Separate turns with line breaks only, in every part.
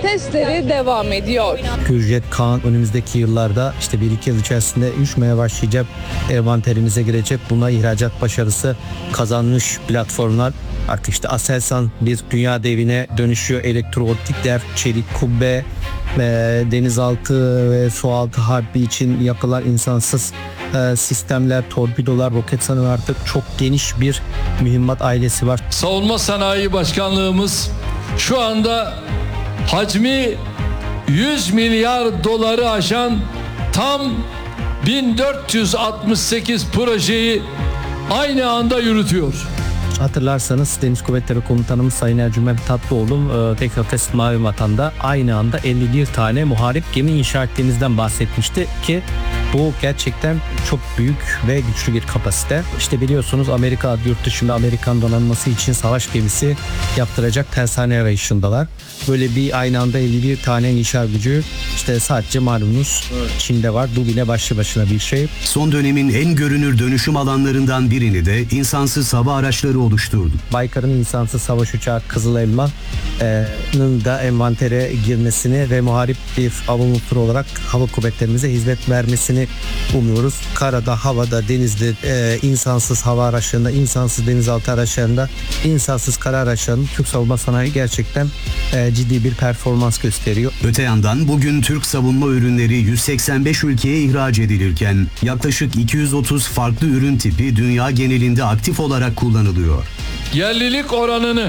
testleri devam ediyor.
Hürjet Kaan önümüzdeki yıllarda işte 1-2 yıl içerisinde üşümeye başlayacak, envanterimize girecek. Buna ihracat başarısı kazanmış platformlar. Artık işte Aselsan bir dünya devine dönüşüyor. Elektrooptikler, çelik kubbe, denizaltı ve sualtı harbi için yapılan insansız sistemler, torpidolar, Roketsan'ın artık çok geniş bir mühimmat ailesi var.
Savunma Sanayi Başkanlığımız şu anda hacmi 100 milyar doları aşan tam 1468 projeyi aynı anda yürütüyor.
Hatırlarsanız Deniz Kuvvetleri Komutanımız Sayın Ercüment Tatlıoğlu Teknofest Mavi Vatan'da aynı anda 51 tane muharip gemi inşa ettiğimizden bahsetmişti ki bu gerçekten çok büyük ve güçlü bir kapasite. İşte biliyorsunuz Amerika yurt dışında Amerikan donanması için savaş gemisi yaptıracak tersane arayışındalar. Böyle bir aynı anda 51 tane inşa gücü işte sadece malumunuz Çin'de var. Bu bile başlı başına bir şey.
Son dönemin en görünür dönüşüm alanlarından birini de insansız hava araçları oluşturdu.
Baykar'ın insansız savaş uçağı Kızıl Elma'nın da envantere girmesini ve muharip bir hava unsuru olarak hava kuvvetlerimize hizmet vermesini umuyoruz. Karada, havada, denizde, insansız hava araçlarında, insansız denizaltı araçlarında, insansız kara araçlarında Türk savunma sanayi gerçekten ciddi bir performans gösteriyor.
Öte yandan bugün Türk savunma ürünleri 185 ülkeye ihraç edilirken yaklaşık 230 farklı ürün tipi dünya genelinde aktif olarak kullanılıyor.
Yerlilik oranını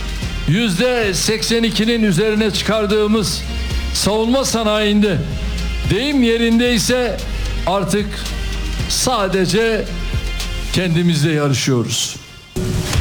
%82'nin üzerine çıkardığımız savunma sanayinde, deyim yerinde ise artık sadece kendimizle yarışıyoruz.